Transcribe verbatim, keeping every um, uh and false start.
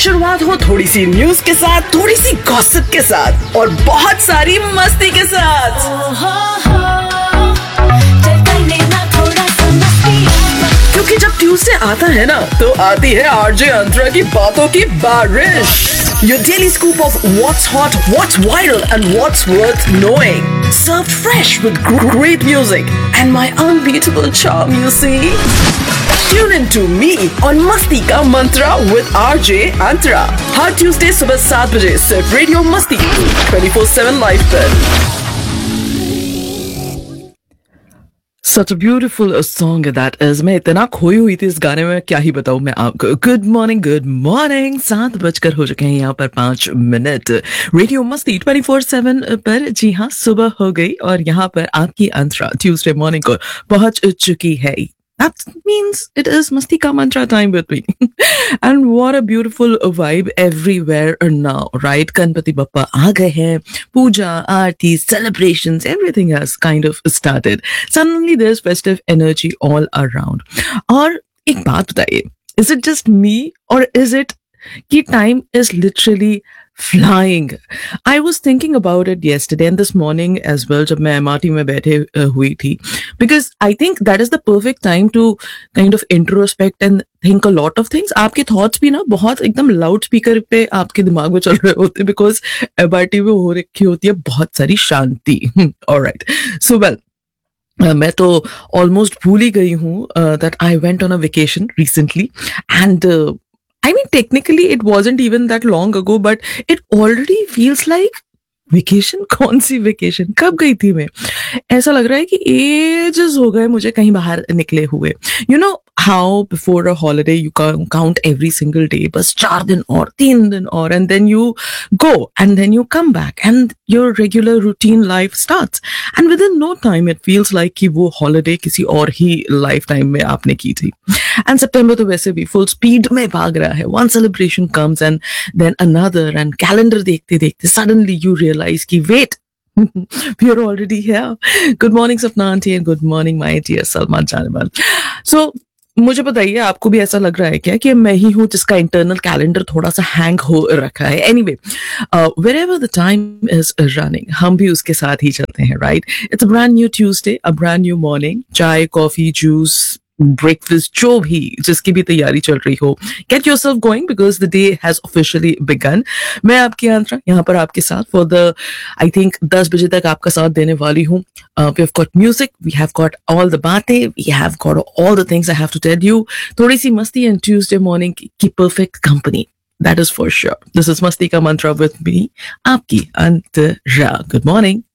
शुरुआत हो थोड़ी सी न्यूज के साथ, थोड़ी सी गॉसिप के साथ और बहुत सारी मस्ती के साथ। क्योंकि जब ट्यूसडे आता है ना, तो आती है आरजे अंतरा की बातों की बारिश। Your daily scoop of what's hot, what's viral, and what's worth knowing. Served fresh with gr- great music and my unbeatable charm, you see. Tune in to me on Masti Ka Mantra with R J Antara. Her Tuesday सुबह सात बजे सिर्फ radio मस्ती twenty-four seven live पर। Such a beautiful uh, song that is. मैं इतना खोई हुई थी इस गाने में, क्या ही बताऊं मैं आपको। Good morning, good morning. सात बजकर हो चुके हैं यहाँ पर पांच मिनट। रेडियो मस्ती ट्वेंटी फोर सेवन पर, जी हाँ, सुबह हो गई और यहाँ पर आपकी अंतरा ट्यूसडे मॉर्निंग को पहुंच चुकी है। That means it is Masti Ka Mantra time with me. And what a beautiful vibe everywhere now, right? Ganpati Bappa aa gaye hain. Puja, aarti, celebrations, everything has kind of started. Suddenly there's festive energy all around. और एक बात बताइए, is it just me or is it कि time is literally flying? I was thinking about it yesterday and this morning as well जब मैं M R T में बैठे uh, हुई थी, because I think that is the perfect time to kind of introspect and think a lot of things. आपके thoughts भी ना बहुत एकदम लाउड स्पीकर पे आपके दिमाग में चल रहे होते, because M R T में हो रखी होती है बहुत सारी शांति। Alright, so well, Uh, मैं तो ऑलमोस्ट भूल ही गई हूँ that I went on a vacation recently and I mean, technically, it wasn't even that long ago, but it already feels like vacation. कौन सी vacation? कब गई थी मैं? ऐसा लग रहा है कि ages हो गए मुझे कहीं बाहर निकले हुए. You know how before a holiday you can count every single day, बस चार दिन और तीन दिन और, and then you go and then you come back and your regular routine life starts. And within no time it feels like कि वो holiday किसी और ही lifetime में आपने की थी. And September तो वैसे भी full speed में भाग रहा है. One celebration comes and then another, and calendar देखते देखते suddenly you realize कि wait, we are already here. Good morning Sapna aunty and good morning my dear Salman Janiman. So मुझे बताइए, आपको भी ऐसा लग रहा है क्या कि मैं ही हूँ जिसका इंटरनल कैलेंडर थोड़ा सा हैंग हो रखा है? Anyway, wherever the time is running, हम भी उसके साथ ही चलते हैं, right? It's a brand new Tuesday, a brand new morning. चाय, कॉफी, जूस, ब्रेकफास्ट, जो भी जिसकी भी तैयारी चल रही हो, get yourself going because the day has officially begin. मैं आपकी अंतरा यहाँ पर आपके साथ फॉर द आई थिंक दस बजे तक आपका साथ देने वाली हूँ। We have got music, we have got all the बातें, we have got all the things I have to tell you. थोड़ी सी मस्ती एंड ट्यूसडे मॉर्निंग की perfect company, that is for sure. This is मस्ती का मंत्रा with me, आपकी अंतरा। Good morning.